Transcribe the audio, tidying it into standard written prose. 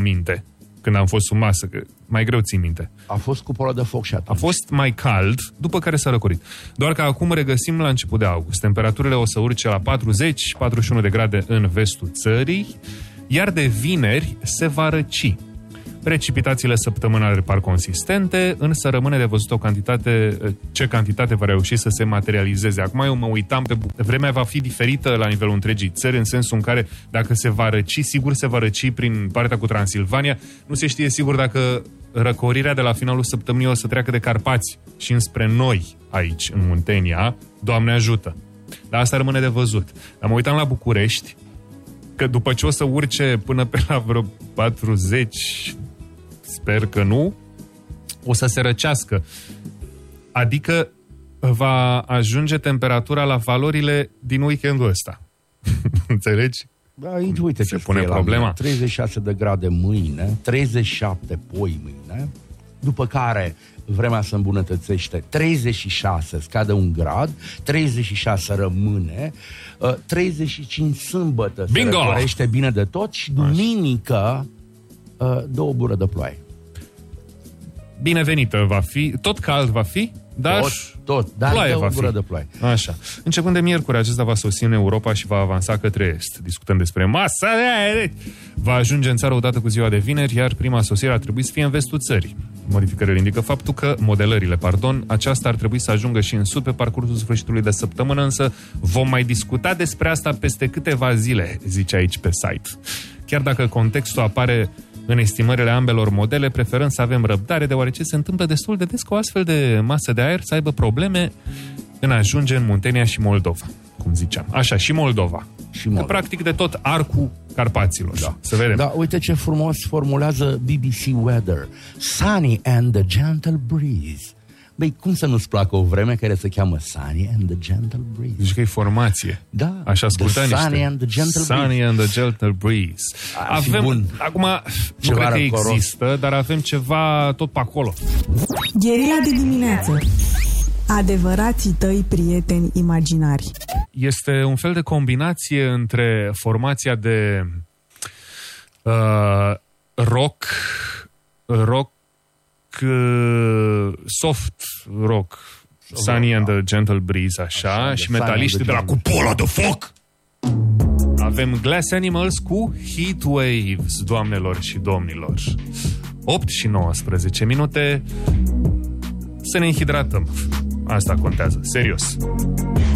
aminte, când am fost sub masă, că mai greu țin minte. A fost cupolă de foc și atunci. A fost mai cald, după care s-a răcorit. Doar că acum regăsim la început de august. Temperaturile o să urce la 40-41 de grade în vestul țării, iar de vineri se va răci. Precipitațiile săptămânale par consistente, însă rămâne de văzut ce cantitate va reuși să se materializeze. Acum eu mă uitam vremea va fi diferită la nivelul întregii țări, în sensul în care dacă se va răci, sigur se va răci prin partea cu Transilvania. Nu se știe sigur dacă răcorirea de la finalul săptămânii o să treacă de Carpați și înspre noi aici, în Muntenia. Doamne ajută! Dar asta rămâne de văzut. Dar mă uitam la București, că după ce o să urce până pe la vreo 40, sper că nu, o să se răcească. Adică va ajunge temperatura la valorile din weekendul ăsta. Înțelegi? Da, uite se pune problema. 36 de grade mâine, 37 poi mâine, după care vremea se îmbunătățește, 36 scade 1 grad, 36 rămâne, 35 sâmbătă se răcorește bine de tot și duminică 2 bură de ploaie. Binevenită va fi, tot cald va fi, dar dar ploaie va bură fi. de ploaie. Așa. Începând de miercuri, acesta va sosi în Europa și va avansa către est. Discutăm despre masa de aer. Va ajunge în țară odată cu ziua de vineri, iar prima sosire ar trebui să fie în vestul țării. Modificările indică faptul că, aceasta ar trebui să ajungă și în sud pe parcursul sfârșitului de săptămână, însă vom mai discuta despre asta peste câteva zile, zice aici pe site. Chiar dacă contextul apare în estimările ambelor modele, preferăm să avem răbdare, deoarece se întâmplă destul de des cu o astfel de masă de aer să aibă probleme în a ajunge în Muntenia și Moldova, cum ziceam. Așa, și Moldova. Că, practic de tot arcul Carpaților. Da. Să vedem. Da, uite ce frumos formulează BBC Weather. Sunny and the gentle breeze. Băi, cum să nu-ți placă o vreme care se cheamă Sunny and the Gentle Breeze? Zici că e formație. Da. Așa ascultă niște. Sunny and the Gentle Breeze. Sunny and the Gentle Breeze. Avem, acum, nu cred că există, dar avem ceva tot pe acolo. Gherila de dimineață. Adevărații tăi prieteni imaginari. Este un fel de combinație între formația de rock, soft rock, Sunny and the Gentle Breeze, așa și metaliști de la Cupola de Foc. Avem Glass Animals cu Heat Waves, doamnelor și domnilor. 8 și 19 minute. Să ne înhidratăm. Asta contează, serios.